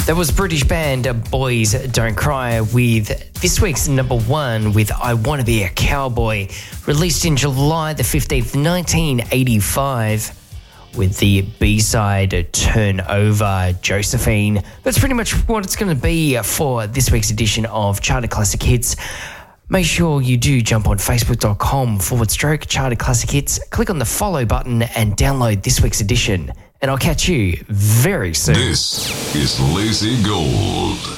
That was British band Boys Don't Cry with this week's number one with I Wanna Be a Cowboy, released in July the 15th, 1985, with the B-side Turnover, Josephine. That's pretty much what it's going to be for this week's edition of Charted Classic Hits. Make sure you do jump on facebook.com/Charted Classic Hits, click on the follow button and download this week's edition. And I'll catch you very soon. This is Lazy Gold.